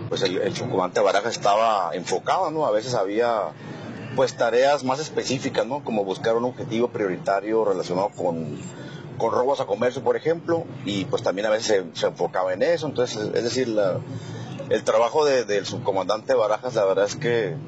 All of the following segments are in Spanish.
pues el subcomandante Barajas estaba enfocado, ¿no? A veces había pues tareas más específicas, ¿no? Como buscar un objetivo prioritario relacionado con robos a comercio, por ejemplo, y pues también a veces se enfocaba en eso. Entonces, es decir, el trabajo del subcomandante Barajas, la verdad es que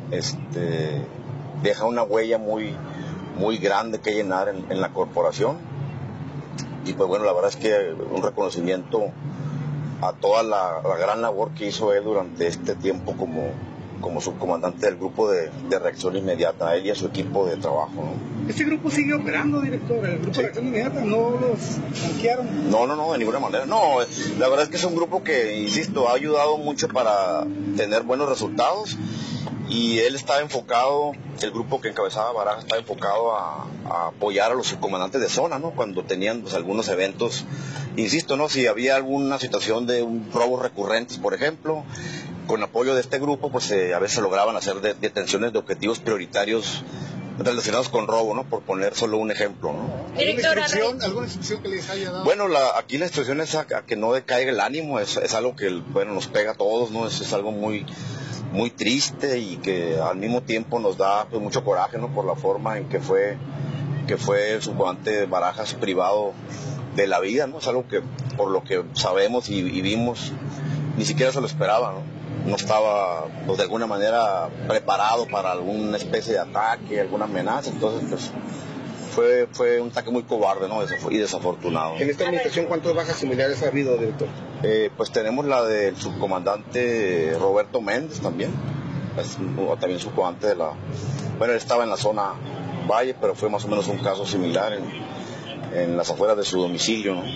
deja una huella muy grande que llenar en la corporación. Y pues bueno, la verdad es que un reconocimiento a toda la gran labor que hizo él durante este tiempo como subcomandante del grupo de reacción inmediata, a él y a su equipo de trabajo, ¿no? ¿Este grupo sigue operando, director? ¿El grupo de reacción inmediata no los blanquearon? No, de ninguna manera. No, la verdad es que es un grupo que, insisto, ha ayudado mucho para tener buenos resultados, y él estaba enfocado, el grupo que encabezaba Barajas estaba enfocado a apoyar a los subcomandantes de zona, ¿no? Cuando tenían pues algunos eventos, insisto, ¿no? Si había alguna situación de robos recurrentes, por ejemplo, con apoyo de este grupo, pues a veces lograban hacer detenciones de objetivos prioritarios relacionados con robo, ¿no? Por poner solo un ejemplo, ¿no? ¿Alguna instrucción que les haya dado? Bueno, aquí la instrucción es a que no decaiga el ánimo, es algo que, bueno, nos pega a todos, ¿no? Es algo muy triste, y que al mismo tiempo nos da pues mucho coraje, ¿no? Por la forma en que fue el subcomandante Barajas privado de la vida, ¿no? Es algo que, por lo que sabemos y vimos, ni siquiera se lo esperaba, ¿no? No estaba, pues, de alguna manera preparado para alguna especie de ataque, alguna amenaza. Entonces, pues fue un ataque muy cobarde, ¿no? Y desafortunado. En esta administración, ¿cuántas bajas similares ha habido, director? Pues tenemos la del subcomandante Roberto Méndez también, también subcomandante bueno, él estaba en la zona Valle, pero fue más o menos un caso similar en las afueras de su domicilio, ¿no?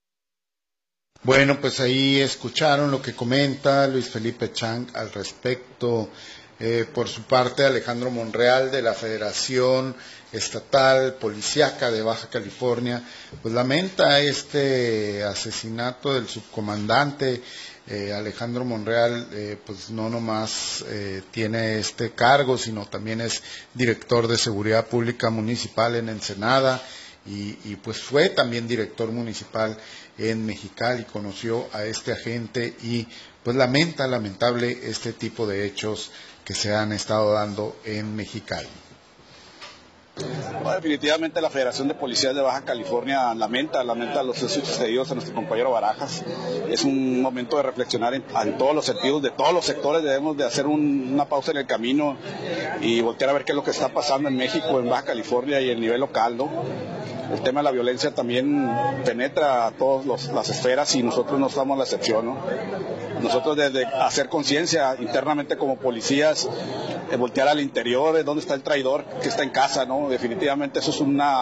Bueno, pues ahí escucharon lo que comenta Luis Felipe Chang al respecto. Por su parte, Alejandro Monreal, de la Federación Estatal Policíaca de Baja California, pues lamenta este asesinato del subcomandante. Alejandro Monreal, pues no nomás tiene este cargo, sino también es director de Seguridad Pública Municipal en Ensenada, y pues fue también director municipal en Mexicali, conoció a este agente, y pues lamentable este tipo de hechos que se han estado dando en Mexicali. Bueno, definitivamente la Federación de Policías de Baja California lamenta los hechos sucedidos a nuestro compañero Barajas. Es un momento de reflexionar en todos los sentidos, de todos los sectores. Debemos de hacer una pausa en el camino y voltear a ver qué es lo que está pasando en México, en Baja California y el nivel local, ¿no? El tema de la violencia también penetra a todas las esferas, y nosotros no somos la excepción, ¿no? Nosotros, desde hacer conciencia internamente como policías, voltear al interior, de dónde está el traidor que está en casa, ¿no? Definitivamente eso es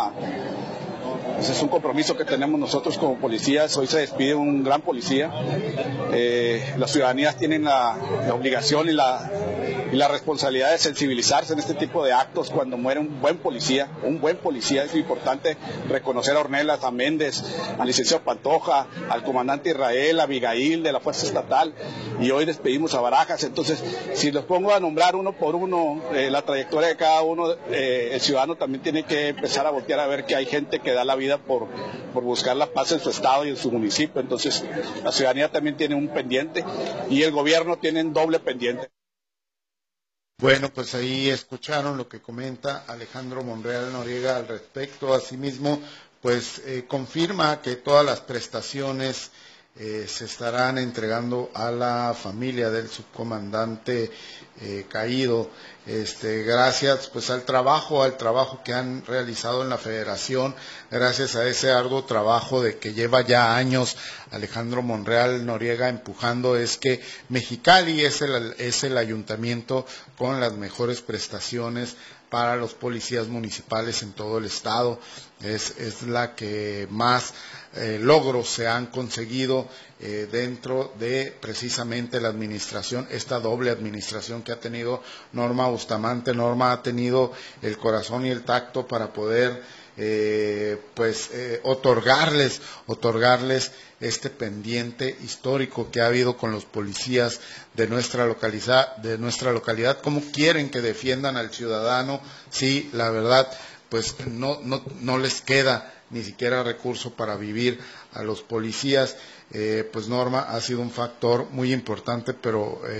un compromiso que tenemos nosotros como policías. Hoy se despide un gran policía. Las ciudadanías tienen la obligación y la responsabilidad de sensibilizarse en este tipo de actos cuando muere un buen policía. Es importante reconocer a Ornelas, a Méndez, al licenciado Pantoja, al comandante Israel, a Abigail de la Fuerza Estatal, y hoy despedimos a Barajas. Entonces, si los pongo a nombrar uno por uno la trayectoria de cada uno, el ciudadano también tiene que empezar a voltear a ver que hay gente que da la vida por buscar la paz en su estado y en su municipio. Entonces, la ciudadanía también tiene un pendiente, y el gobierno tiene un doble pendiente. Bueno, pues ahí escucharon lo que comenta Alejandro Monreal Noriega al respecto. Asimismo, pues confirma que todas las prestaciones se estarán entregando a la familia del subcomandante caído. Gracias pues al trabajo que han realizado en la Federación, gracias a ese arduo trabajo de que lleva ya años Alejandro Monreal Noriega empujando, es que Mexicali es el ayuntamiento con las mejores prestaciones para los policías municipales en todo el estado. Es la que más logros se han conseguido dentro de precisamente la administración, esta doble administración que ha tenido Norma Bustamante. Norma ha tenido el corazón y el tacto para poder otorgarles este pendiente histórico que ha habido con los policías de nuestra localidad, cómo quieren que defiendan al ciudadano si la verdad pues no les queda ni siquiera recurso para vivir a los policías. Pues Norma ha sido un factor muy importante, pero